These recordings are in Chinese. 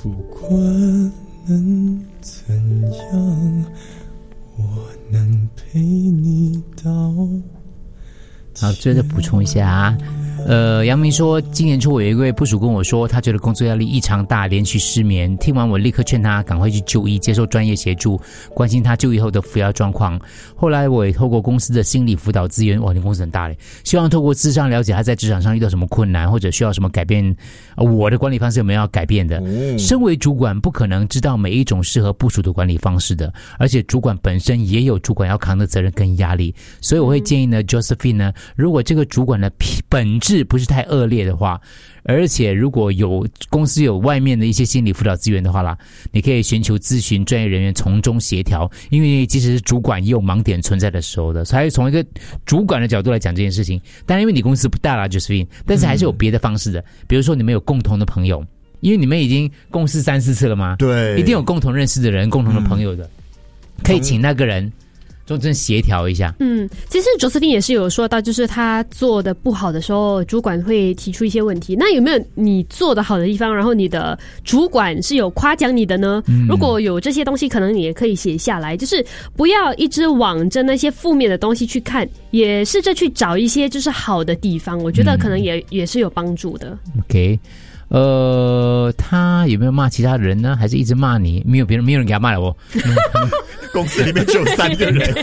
不管能怎样，我能陪你到。 好，最后再补充一下啊。杨明说，今年初我有一位部属跟我说，他觉得工作压力异常大，连续失眠。听完我立刻劝他赶快去就医，接受专业协助，关心他就医后的服药状况。后来我也透过公司的心理辅导资源，哇，你公司很大嘞，希望透过咨商了解他在职场上遇到什么困难，或者需要什么改变，我的管理方式有没有要改变的。身为主管不可能知道每一种适合部属的管理方式的，而且主管本身也有主管要扛的责任跟压力，所以我会建议呢 Josephine 呢，如果这个主管的本质不是太恶劣的话，而且如果有公司有外面的一些心理辅导资源的话啦，你可以寻求咨询专业人员从中协调，因为即使是主管也有盲点存在的时候的，所以从一个主管的角度来讲这件事情。当然因为你公司不大啦 Josephine， 但是还是有别的方式的，比如说你们有共同的朋友，因为你们已经共事3-4次了嘛， 对， 一定有共同认识的人，共同的朋友的，可以请那个人中间协调一下。 其实 Josephine 也是有说到，就是他做的不好的时候，主管会提出一些问题。那有没有你做的好的地方，然后你的主管是有夸奖你的呢？如果有这些东西，可能你也可以写下来，就是不要一直往着那些负面的东西去看，也试着去找一些就是好的地方。我觉得可能也是有帮助的。 OK。他有没有骂其他人呢？还是一直骂你？没有人给他骂了哦。 公司里面只有3个人。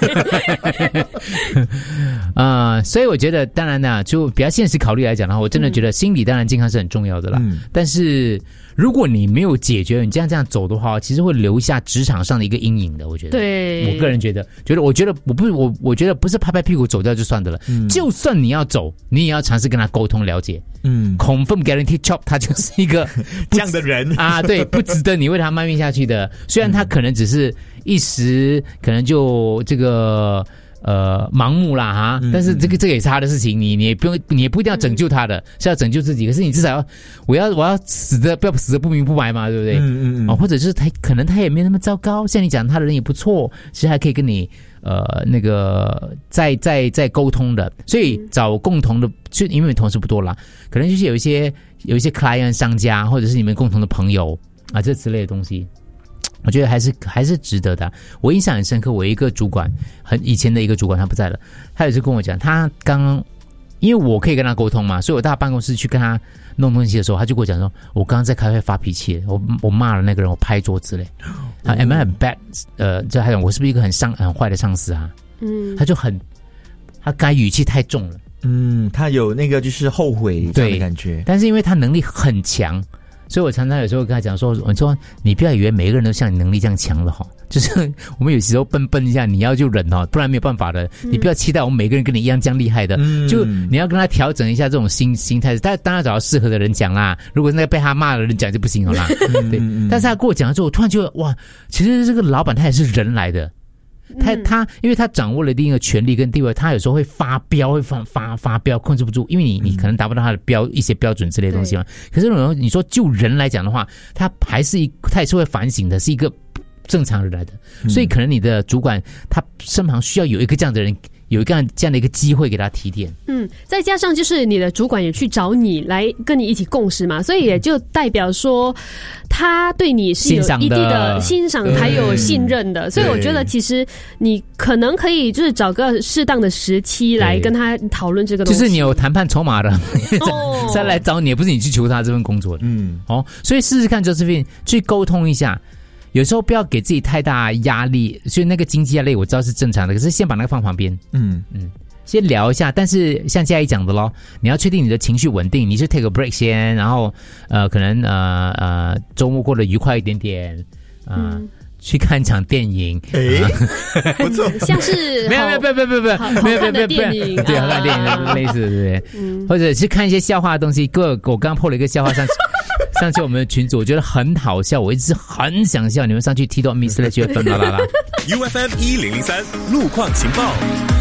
所以我觉得，当然呢，就比较现实考虑来讲的话，我真的觉得心理当然健康是很重要的啦。但是如果你没有解决，你这样走的话，其实会留下职场上的一个阴影的。我觉得，对我个人觉得，我觉得不是拍拍屁股走掉就算的了。就算你要走，你也要尝试跟他沟通了解。confirm guarantee job， 他就是一个这样的人啊，对，不值得你为他卖命下去的。虽然他可能只是一时，可能就这个盲目啦哈，但是这个也是他的事情，你也不一定要拯救他的，是要拯救自己。可是你至少我要不要死的不明不白嘛，对不对？或者就是可能他也没那么糟糕，像你讲他的人也不错，其实还可以跟你那个再沟通的。所以找共同的，就因为同事不多啦，可能就是有一些 client 商家，或者是你们共同的朋友啊，这之类的东西。我觉得还是值得的。我印象很深刻，我一个主管，以前的一个主管，他不在了，他也是跟我讲，他刚刚因为我可以跟他沟通嘛，所以我到他办公室去跟他弄东西的时候，他就跟我讲说，我刚刚在开会发脾气，我骂了那个人，我拍桌子嘞。am I bad？ 就还有我是不是一个很坏的上司啊？他该语气太重了。 他有那个就是后悔这样的感觉。 但是因为他能力很强。所以我常常有时候跟他讲说，你不要以为每个人都像你能力这样强的哈，就是我们有时候笨一下，你要就忍哈，不然没有办法的。你不要期待我们每个人跟你一样这样厉害的，就你要跟他调整一下这种心态。但当然找到适合的人讲啦，如果是那个被他骂的人讲就不行了啦。对，但是他跟我讲的时候，我突然觉得哇，其实这个老板他也是人来的。他因为他掌握了另一个权力跟地位，他有时候会发飙，会发飙，控制不住，因为你可能达不到他的一些标准之类的东西嘛。可是你说就人来讲的话，他也是会反省的，是一个正常人来的。所以可能你的主管他身旁需要有一个这样的人，有一个这样的一个机会给他提点。 再加上就是你的主管也去找你来跟你一起共事嘛，所以也就代表说他对你是有一定的欣赏还有信任的。所以我觉得其实你可能可以就是找个适当的时期来跟他讨论这个东西， 就是你有谈判筹码的再来找你，也不是你去求他这份工作的。所以试试看 Josephine 去沟通一下。有时候不要给自己太大压力，所以那个经济压力我知道是正常的，可是先把那个放旁边，先聊一下。但是像嘉怡讲的咯，你要确定你的情绪稳定，你是 take a break 先，然后可能周末过得愉快一点点去看一场电影， 不错， 像是没有好看的电影， 对，好看的电影类似，对不对？或者是看一些笑话的东西。我刚破了一个笑话上去我们的群组，我觉得很好笑，我一直很想笑。你们上去踢到 Miss 了就会分啦啦啦。 UFM 1003路况情报。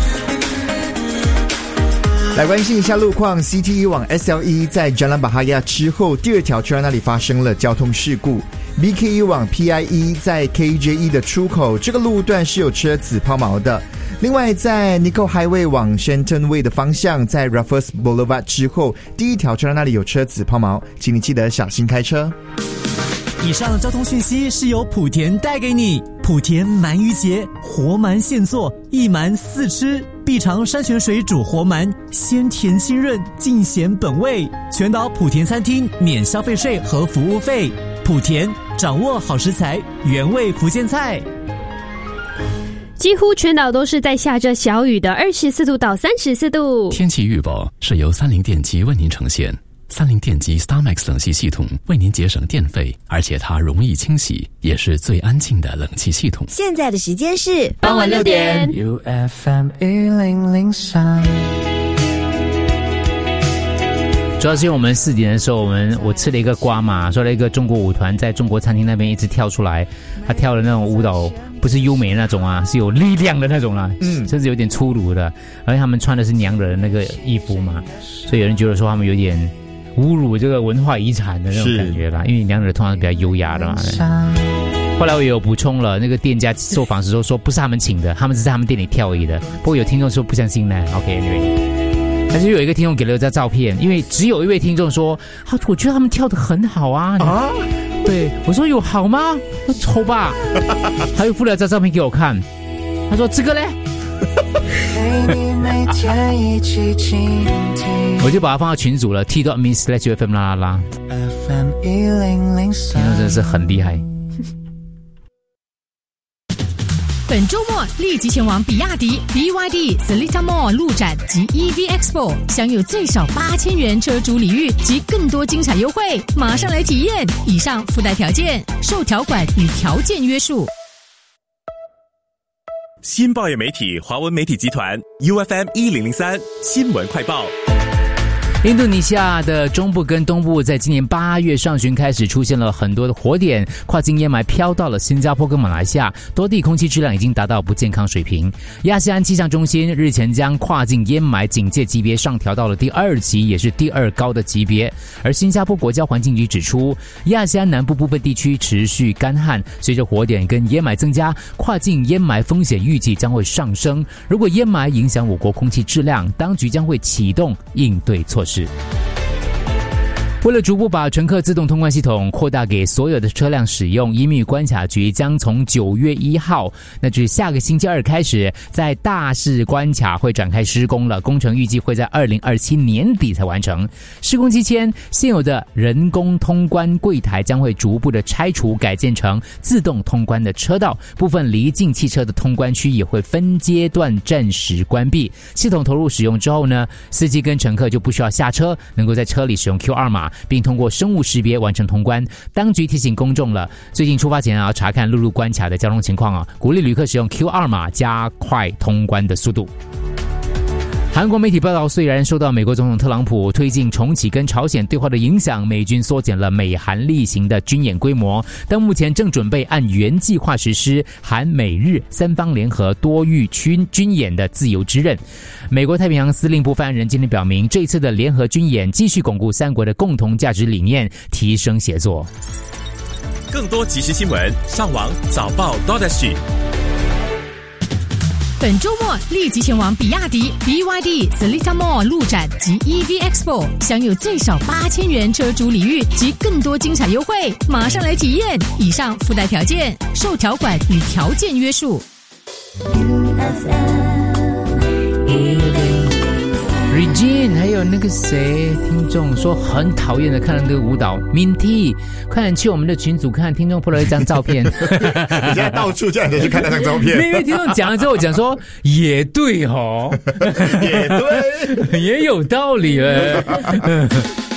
来关心一下路况 ，CTE 往 SLE 在 Jalan Bahaya 之后，第2条车那里发生了交通事故。BKE 往 PIE 在 KJE 的出口，这个路段是有车子抛锚的。另外，在 Nickel Highway 往 Shenton Way 的方向，在 Raffles Boulevard 之后，第1条车那里有车子抛锚，请你记得小心开车。 以上交通讯息是由莆田带给你。莆田鳗鱼节，活鳗现做，一鳗4吃，必尝山泉水煮活鳗，鲜甜清润，尽显本味。全岛莆田餐厅免消费税和服务费。莆田掌握好食材，原味福建菜。 几乎全岛都是在下着小雨的24度到34度。 天气预报是由三菱电机为您呈现。三菱电机 StarMax 冷气系统为您节省电费，而且它容易清洗，也是最安静的冷气系统。 现在的时间是傍晚6点。 UFM 1003。 主要是因为我们4点的时候，我吃了一个瓜嘛，说了一个中国舞团在中国餐厅那边一直跳出来，他跳的那种舞蹈不是优美的那种啊，是有力量的那种啦，甚至有点粗鲁的，而且他们穿的是娘惹的那个衣服嘛，所以有人觉得说他们有点侮辱这个文化遗产的那种感觉啦，因为娘惹通常是比较优雅的嘛。后来我也有补充了，那个店家受访时说不是他们请的，他们是在他们店里跳而已的。不过有听众说不相信呢。OK，anyway，但是有一个听众给了我张照片，因为只有一位听众说，我觉得他们跳得很好啊。对，我说有好吗？丑吧。他又附了张照片给我看，他说这个嘞。我就把它放到群组了 t.me/UFM 啦啦啦。听众真的是很厉害。 本周末立即前往比亚迪 BYD Seletar Mall 路展及 EV Expo， 享有最少8000元车主礼遇及更多精彩优惠，马上来体验！以上附带条件，受条款与条件约束。 新报业媒体华文媒体集团 UFM 1003新闻快报。 印度尼西亚的中部跟东部在今年8月上旬开始出现了很多的火点，跨境烟霾飘到了新加坡跟马来西亚，多地空气质量已经达到不健康水平。亚细安气象中心日前将跨境烟霾警戒级别上调到了第2级，也是第2高的级别。而新加坡国家环境局指出，亚细安南部部分地区持续干旱，随着火点跟烟霾增加，跨境烟霾风险预计将会上升。如果烟霾影响我国空气质量，当局将会启动应对措施。为了逐步把乘客自动通关系统扩大给所有的车辆使用，移民与关卡局将从9月1号，那就是下个星期二开始，在大市关卡会展开施工了。工程预计会在2027年底才完成。施工期间，现有的人工通关柜台将会逐步的拆除，改建成自动通关的车道。部分离境汽车的通关区也会分阶段暂时关闭。系统投入使用之后呢，司机跟乘客就不需要下车，能够在车里使用 QR 码，并通过生物识别完成通关。当局提醒公众了，最近出发前要查看陆路关卡的交通情况鼓励旅客使用 QR 码，加快通关的速度。韩国媒体报道，虽然受到美国总统特朗普推进重启跟朝鲜对话的影响，美军缩减了美韩例行的军演规模，但目前正准备按原计划实施韩美日3方联合多域军演的自由之刃。美国太平洋司令部发言人今天表明，这一次的联合军演继续巩固3国的共同价值理念，提升协作。 更多即时新闻，上网早报 .SG。 本周末立即前往比亚迪 BYD Seletar Mall 路展及 EV Expo， 享有最少8000元车主礼遇及更多精彩优惠，马上来体验！以上附带条件，受条款与条件约束。 Regine 还有那个谁听众说很讨厌的看了那个舞蹈 Minty， 快点去我们的群组看，听众拍了一张照片。 你现在到处叫人家去看那张照片， 因为听众讲了之后讲说也对也对，也有道理了。